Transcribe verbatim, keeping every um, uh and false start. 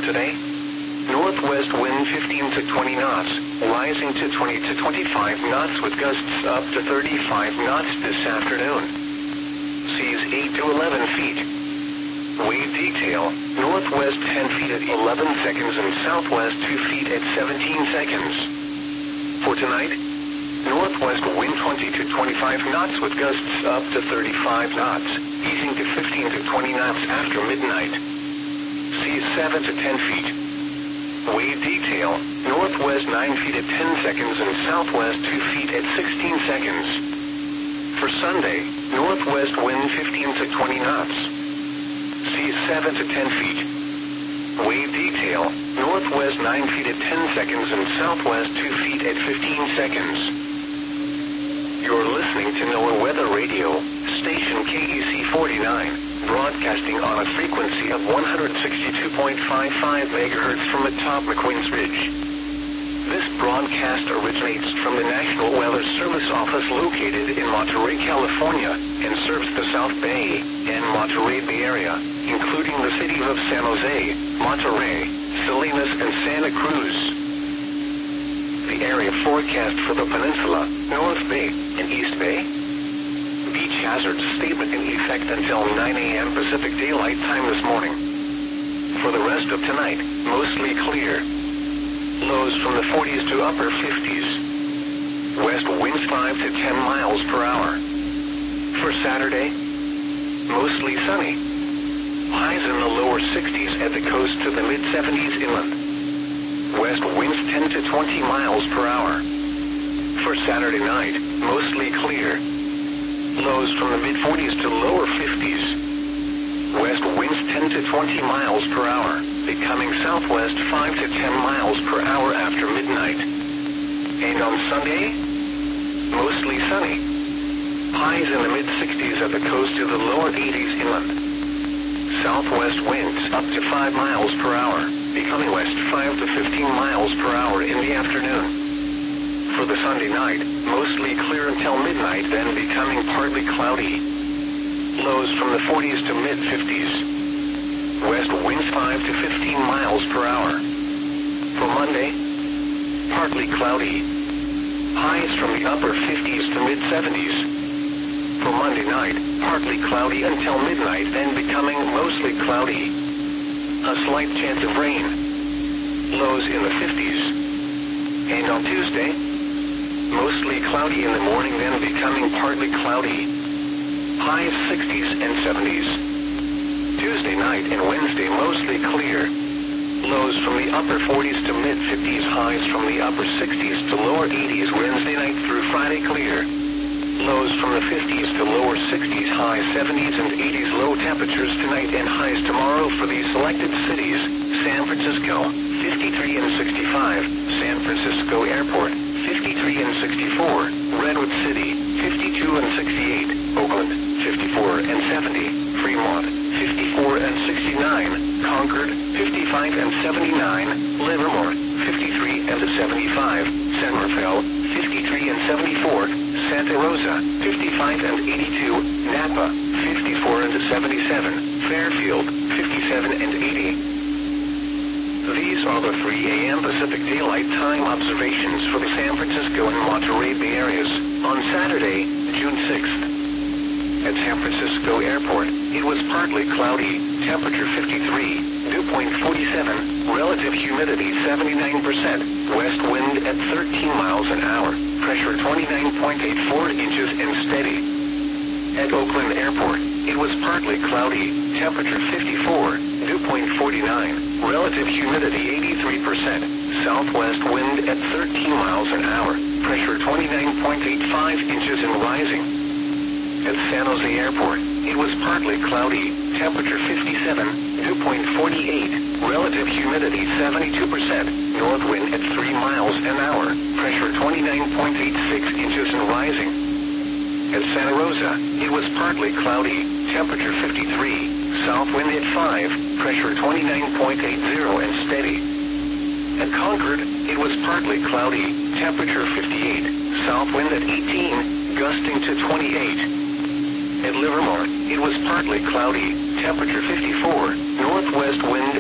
today. Northwest wind fifteen to twenty knots, rising to twenty to twenty-five knots with gusts up to thirty-five knots this afternoon. Seas eight to eleven feet. Wave detail, northwest ten feet at eleven seconds and southwest two feet at seventeen seconds. For tonight, northwest wind twenty to twenty-five knots with gusts up to thirty-five knots, easing to fifteen to twenty knots after midnight. Seas seven to ten feet. Wave detail, northwest nine feet at ten seconds and southwest two feet at sixteen seconds. For Sunday, northwest wind fifteen to twenty knots. Seas seven to ten feet. Wave detail, northwest nine feet at ten seconds and southwest two feet at fifteen seconds. You're listening to NOAA Weather Radio, station K E C forty-nine, broadcasting on a frequency of one hundred sixty-two point five five megahertz from atop McQueen's Ridge. This broadcast originates from the National Weather Service office located in Monterey, California, and serves the South Bay and Monterey Bay Area, including the cities of San Jose, Monterey, Salinas, and Santa Cruz. The area forecast for the peninsula, North Bay, and East Bay. Beach hazard statement in effect until nine A M Pacific Daylight Time this morning. For the rest of tonight, mostly clear. Lows from the forties to upper fifties. West winds five to ten miles per hour. For Saturday, mostly sunny. Highs in the lower sixties at the coast to the mid seventies inland. West winds ten to twenty miles per hour. For Saturday night, mostly clear. Lows from the mid forties to lower fifties. West winds ten to twenty miles per hour, becoming southwest five to ten miles per hour after midnight. And on Sunday, mostly sunny. Highs in the mid sixties at the coast to the lower eighties inland. Southwest winds up to five miles per hour, becoming west five to fifteen miles per hour in the afternoon. For the Sunday night, mostly clear until midnight, then becoming partly cloudy. Lows from the forties to mid fifties. West winds five to fifteen miles per hour. For Monday, partly cloudy. Highs from the upper fifties to mid seventies. For Monday night, partly cloudy until midnight, then becoming mostly cloudy. A slight chance of rain. Lows in the fifties. And on Tuesday, mostly cloudy in the morning, then becoming partly cloudy. Highs sixties and seventies. Tuesday night and Wednesday mostly clear. Lows from the upper forties to mid fifties. Highs from the upper sixties to lower eighties. Wednesday night through Friday clear. Lows from the fifties to lower sixties. Highs seventies and eighties. Low temperatures tonight and highs tomorrow for these selected cities. San Francisco, fifty-three and sixty-five. San Francisco Airport, fifty-three and sixty-four. Redwood City, fifty-two and sixty-eight. Oakland, fifty-four and seventy. Fremont, fifty-four and sixty-nine. Concord, fifty-five and seventy-nine. Livermore, fifty-three and seventy-five. San Rafael, fifty-three and seventy-four. Santa Rosa, fifty-five and eighty-two. Napa, fifty-four and seventy-seven. Fairfield, fifty-seven and eighty. These are the three A M Pacific Daylight Time observations for the San Francisco and Monterey Bay areas on Saturday, June sixth. At San Francisco Airport, it was partly cloudy, temperature fifty-three, dew point forty-seven, relative humidity seventy-nine percent, west wind at thirteen miles an hour, pressure twenty-nine point eight four inches and steady. At Oakland Airport, it was partly cloudy, temperature fifty-four, dew point forty-nine, relative humidity eighty-three percent, southwest wind at thirteen miles an hour, pressure twenty-nine point eight five inches and rising. At San Jose Airport, it was partly cloudy, temperature fifty-seven, dew point forty-eight, relative humidity seventy-two percent, north wind at three miles an hour, pressure twenty-nine point eight six inches and rising. At Santa Rosa, it was partly cloudy, temperature fifty-three, south wind at five, pressure twenty-nine point eight zero and steady. At Concord, it was partly cloudy, temperature fifty-eight, south wind at eighteen, gusting to twenty-eight. At Livermore, it was partly cloudy, temperature fifty-four, northwest wind